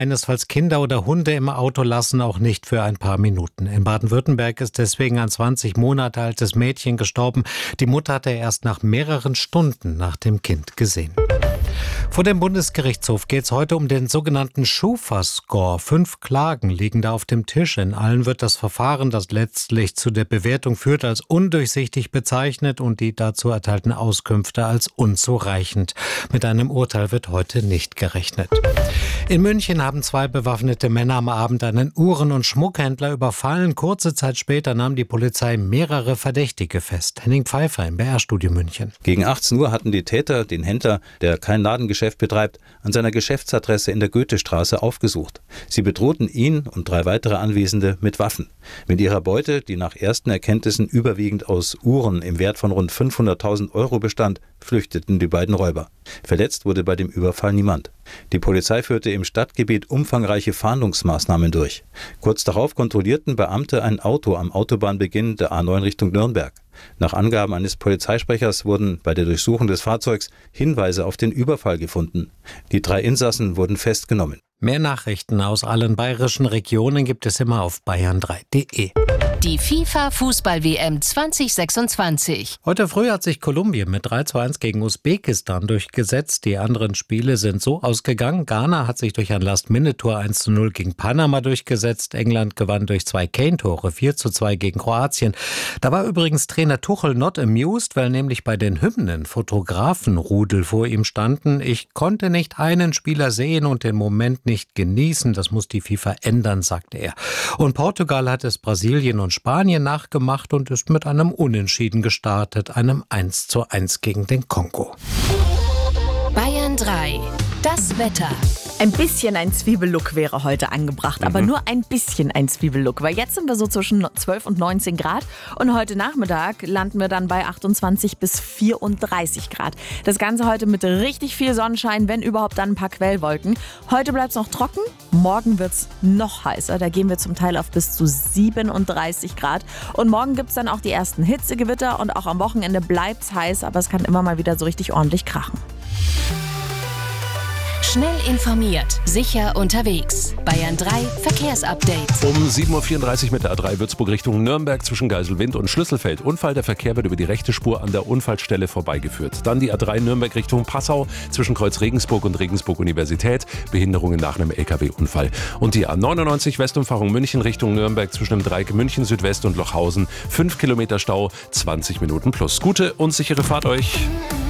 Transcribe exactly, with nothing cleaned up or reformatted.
Keinesfalls Kinder oder Hunde im Auto lassen, auch nicht für ein paar Minuten. In Baden-Württemberg ist deswegen ein zwanzig Monate altes Mädchen gestorben. Die Mutter hatte er erst nach mehreren Stunden nach dem Kind gesehen. Vor dem Bundesgerichtshof geht es heute um den sogenannten Schufa-Score. Fünf Klagen liegen da auf dem Tisch. In allen wird das Verfahren, das letztlich zu der Bewertung führt, als undurchsichtig bezeichnet und die dazu erteilten Auskünfte als unzureichend. Mit einem Urteil wird heute nicht gerechnet. In München haben zwei bewaffnete Männer am Abend einen Uhren- und Schmuckhändler überfallen. Kurze Zeit später nahm die Polizei mehrere Verdächtige fest. Henning Pfeiffer im B R-Studio München. Gegen achtzehn Uhr hatten die Täter den Händler, der kein Ladengeschäft betreibt, an seiner Geschäftsadresse in der Goethestraße aufgesucht. Sie bedrohten ihn und drei weitere Anwesende mit Waffen. Mit ihrer Beute, die nach ersten Erkenntnissen überwiegend aus Uhren im Wert von rund fünfhunderttausend Euro bestand, flüchteten die beiden Räuber. Verletzt wurde bei dem Überfall niemand. Die Polizei führte im Stadtgebiet umfangreiche Fahndungsmaßnahmen durch. Kurz darauf kontrollierten Beamte ein Auto am Autobahnbeginn der A neun Richtung Nürnberg. Nach Angaben eines Polizeisprechers wurden bei der Durchsuchung des Fahrzeugs Hinweise auf den Überfall gefunden. Die drei Insassen wurden festgenommen. Mehr Nachrichten aus allen bayerischen Regionen gibt es immer auf bayern drei punkt de. Die FIFA-Fußball-W M zwanzig sechsundzwanzig. Heute früh hat sich Kolumbien mit drei zu eins gegen Usbekistan durchgesetzt. Die anderen Spiele sind so ausgegangen. Ghana hat sich durch ein Last-Minute-Tor eins zu null gegen Panama durchgesetzt. England gewann durch zwei Kane-Tore vier zu zwei gegen Kroatien. Da war übrigens Trainer Tuchel not amused, weil nämlich bei den Hymnen Fotografenrudel vor ihm standen. Ich konnte nicht einen Spieler sehen und den Moment nicht genießen. Das muss die FIFA ändern, sagte er. Und Portugal hat es Brasilien und Spanien nachgemacht und ist mit einem Unentschieden gestartet, einem eins zu eins gegen den Kongo. Bayern drei. Das Wetter. Ein bisschen ein Zwiebellook wäre heute angebracht, aber mhm. nur ein bisschen ein Zwiebellook, weil jetzt sind wir so zwischen zwölf und neunzehn Grad und heute Nachmittag landen wir dann bei achtundzwanzig bis vierunddreißig Grad. Das Ganze heute mit richtig viel Sonnenschein, wenn überhaupt dann ein paar Quellwolken. Heute bleibt es noch trocken, morgen wird es noch heißer, da gehen wir zum Teil auf bis zu siebenunddreißig Grad und morgen gibt es dann auch die ersten Hitzegewitter und auch am Wochenende bleibt es heiß, aber es kann immer mal wieder so richtig ordentlich krachen. Schnell informiert, sicher unterwegs. Bayern drei Verkehrsupdate. Um sieben Uhr vierunddreißig mit der A drei Würzburg Richtung Nürnberg zwischen Geiselwind und Schlüsselfeld. Unfall, der Verkehr wird über die rechte Spur an der Unfallstelle vorbeigeführt. Dann die A drei Nürnberg Richtung Passau zwischen Kreuz Regensburg und Regensburg Universität. Behinderungen nach einem L K W-Unfall. Und die A neunundneunzig Westumfahrung München Richtung Nürnberg zwischen dem Dreieck München Südwest und Lochhausen. fünf Kilometer Stau, zwanzig Minuten plus. Gute und sichere Fahrt euch.